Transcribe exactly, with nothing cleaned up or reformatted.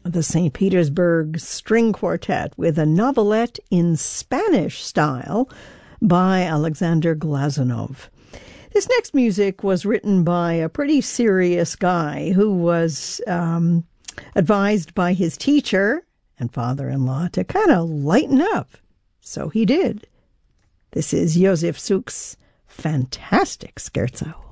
the Saint Petersburg String Quartet with a novelette in Spanish style by Alexander Glazunov. This next music was written by a pretty serious guy who was um, advised by his teacher and father-in-law to kind of lighten up. So he did. This is Josef Suk's fantastic scherzo.